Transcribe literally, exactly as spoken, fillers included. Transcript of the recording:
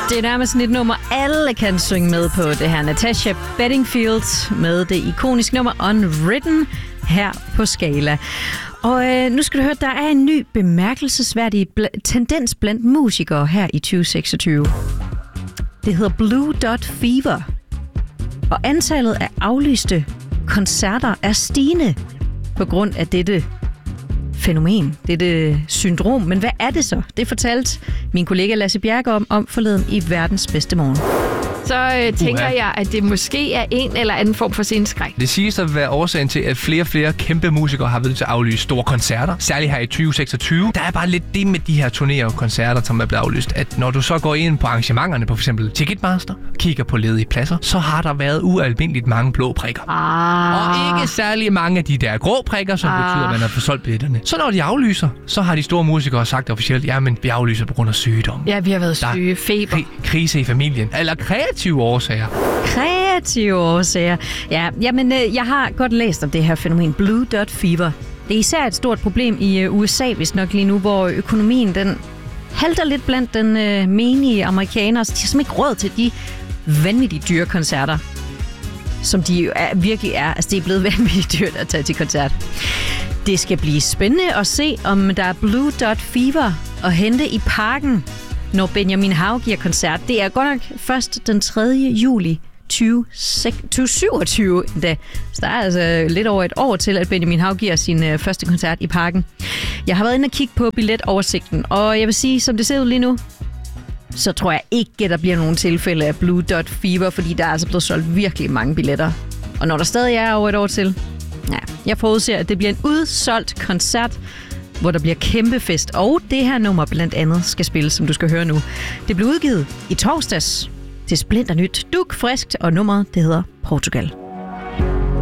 Det er nærmest sådan et nummer, alle kan synge med på. Det her Natasha Bedingfield med det ikoniske nummer Unwritten her på Skala. Og øh, nu skal du høre, der er en ny bemærkelsesværdig bl- tendens blandt musikere her i tyve seksogtyve. Det hedder Blue Dot Fever. Og antallet af aflyste koncerter er stigende på grund af dette fænomen, dette syndrom. Men hvad er det så? Det fortalte min kollega Lasse Bjerke om, om forleden i Verdens Bedste Morgen. Så øh, tænker Uha. jeg, at det måske er en eller anden form for sceneskræk. Det siges at være årsagen til, at flere og flere kæmpe musikere har været til at aflyse store koncerter. Særligt her i tyve seksogtyve. Der er bare lidt det med de her turnéer og koncerter, som er blevet aflyst. At når du så går ind på arrangementerne, på f.eks. Ticketmaster, kigger på ledige pladser, så har der været ualmindeligt mange blå prikker. Ah. Og ikke særlig mange af de der grå prikker, som Ah. betyder, at man har forsolgt billetterne. Så når de aflyser, så har de store musikere sagt officielt, ja, men vi aflyser på grund af sygdom. Ja, vi har været Der- syge, feber. Kri- krise i familien. Eller kreative årsager. Kreative årsager. Ja, jamen, øh, jeg har godt læst om det her fænomen Blue Dot Fever. Det er især et stort problem i øh, U S A, hvis nok lige nu, hvor økonomien den halter lidt blandt den øh, menige amerikanere. Så de har simpelthen ikke råd til de vanvittigt dyre koncerter, som de jo er, virkelig er. Altså, det er blevet vanvittigt dyrt at tage til koncert. Det skal blive spændende at se, om der er Blue Dot Fever at hente i parken, når Benjamin Hav giver koncert. Det er godt nok først den tredje juli tyve syvogtyve endda. Så der er altså lidt over et år til, at Benjamin Hav giver sin øh, første koncert i parken. Jeg har været inde og kigge på billetoversigten, og jeg vil sige, som det ser ud lige nu, så tror jeg ikke, at der bliver nogen tilfælde af Blue Dot Fever, fordi der er altså blevet solgt virkelig mange billetter. Og når der stadig er over et år til, ja, jeg forudser, at det bliver en udsolgt koncert, hvor der bliver kæmpe fest. Og det her nummer blandt andet skal spilles, som du skal høre nu. Det blev udgivet i torsdags. Det er splinter nyt, duk friskt, og nummeret det hedder Portugal.